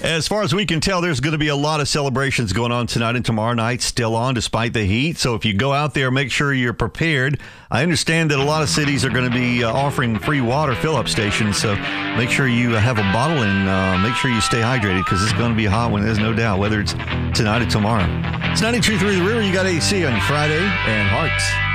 As far as we can tell, there's going to be a lot of celebrations going on tonight and tomorrow night, still on despite the heat. So if you go out there, make sure you're prepared. I understand that a lot of cities are going to be offering free water fill-up stations. So make sure you have a bottle and make sure you stay hydrated because it's going to be a hot one. There's no doubt, whether it's tonight or tomorrow. It's 92.3 The River. You got AC on your Friday and Hearts.